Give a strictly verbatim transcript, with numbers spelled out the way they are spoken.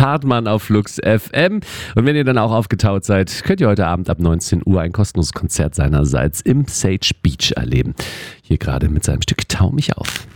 Hartmann auf Flux F M. Und wenn ihr dann auch aufgetaut seid, könnt ihr heute Abend ab neunzehn Uhr ein kostenloses Konzert seinerseits im Sage Beach erleben. Hier gerade mit seinem Stück Tau mich auf.